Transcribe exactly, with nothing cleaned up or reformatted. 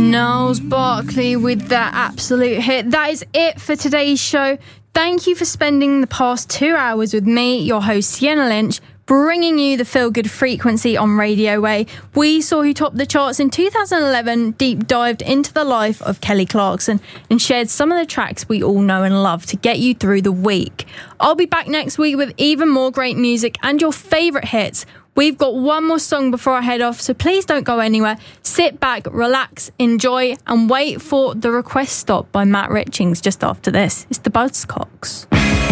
Gnarls Barkley with that absolute hit. That is it for today's show. Thank you for spending the past two hours with me, your host Sienna Lynch, bringing you the feel-good frequency on Radio Way. We saw who topped the charts in two thousand eleven, deep dived into the life of Kelly Clarkson, and shared some of the tracks we all know and love to get you through the week. I'll be back next week with even more great music and your favourite hits. We've got one more song before I head off, so please don't go anywhere. Sit back, relax, enjoy, and wait for The Request Stop by Matt Richings just after this. It's the Buzzcocks.